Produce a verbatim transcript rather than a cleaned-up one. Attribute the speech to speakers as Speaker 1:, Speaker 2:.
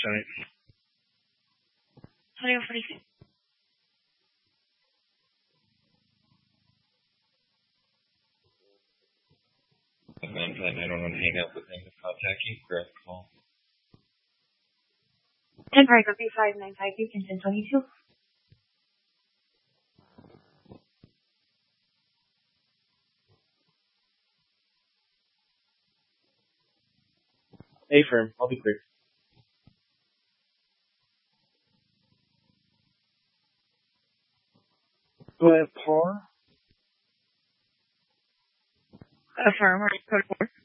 Speaker 1: tonight.
Speaker 2: twenty-one forty-six.
Speaker 3: And then for that night, I don't want to hang up with him to contact you. Grab a call.
Speaker 2: ten Park B five nine five two, ten twenty-two.
Speaker 1: Hey, firm. I'll be clear. Go ahead, par.
Speaker 2: Affirm or code four.